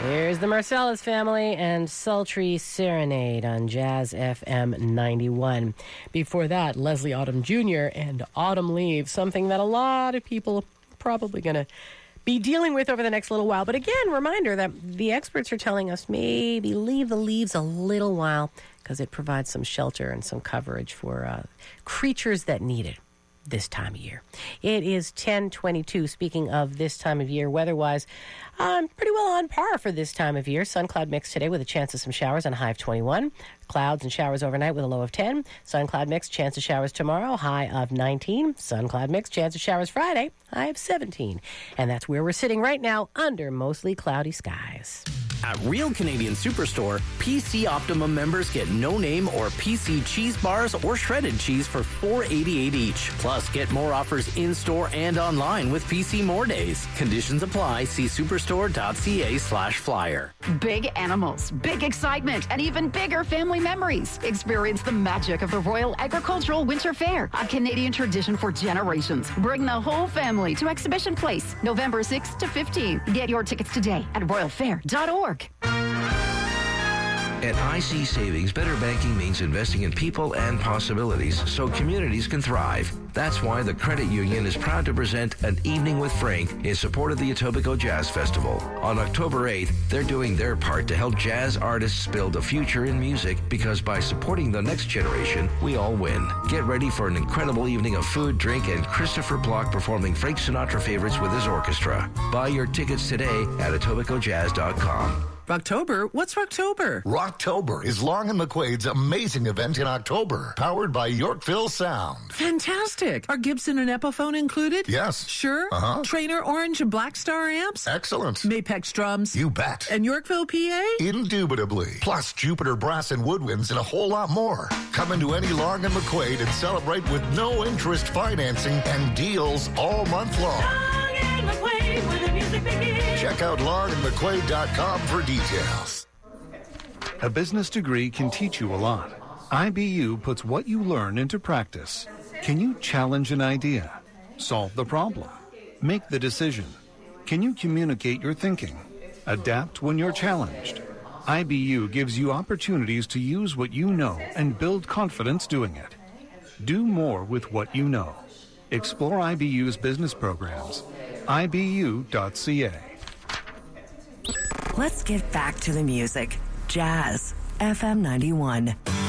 Here's the Marcellus Family and Sultry Serenade on Jazz FM 91. Before that, Leslie Autumn Jr. and Autumn Leaves, something that a lot of people are probably going to be dealing with over the next little while. But again, reminder that the experts are telling us maybe leave the leaves a little while because it provides some shelter and some coverage for creatures that need it this time of year. It is 10:22. Speaking of this time of year, weather-wise, pretty well on par for this time of year. Sun cloud mix today with a chance of some showers on a high of 21. Clouds and showers overnight with a low of 10. Sun cloud mix, chance of showers tomorrow, high of 19. Sun cloud mix, chance of showers Friday, high of 17. And that's where we're sitting right now under mostly cloudy skies. At Real Canadian Superstore, PC Optimum members get no-name or PC cheese bars or shredded cheese for $4.88 each. Plus, get more offers in-store and online with PC More Days. Conditions apply. See superstore.ca/flyer. Big animals, big excitement, and even bigger family memories. Experience the magic of the Royal Agricultural Winter Fair, a Canadian tradition for generations. Bring the whole family to Exhibition Place, November 6th to 15th. Get your tickets today at royalfair.org. At IC Savings, better banking means investing in people and possibilities so communities can thrive. That's why the Credit Union is proud to present an Evening with Frank in support of the Etobicoke Jazz Festival. On October 8th, they're doing their part to help jazz artists build a future in music because by supporting the next generation, we all win. Get ready for an incredible evening of food, drink, and Christopher Block performing Frank Sinatra favorites with his orchestra. Buy your tickets today at etobicokejazz.com. Rocktober? What's Rocktober? Rocktober is Long and McQuaid's amazing event in October, powered by Yorkville Sound. Fantastic. Are Gibson and Epiphone included? Yes. Sure? Uh-huh. Trainer Orange and Black Star amps? Excellent. Mapex drums? You bet. And Yorkville PA? Indubitably. Plus Jupiter Brass and Woodwinds and a whole lot more. Come into any Long and McQuaid and celebrate with no interest financing and deals all month long. Long and McQuaid, where the music begins. Check out longandmcquaid.com for details. A business degree can teach you a lot. IBU puts what you learn into practice. Can you challenge an idea? Solve the problem? Make the decision? Can you communicate your thinking? Adapt when you're challenged? IBU gives you opportunities to use what you know and build confidence doing it. Do more with what you know. Explore IBU's business programs. IBU.ca. Let's get back to the music. Jazz FM 91.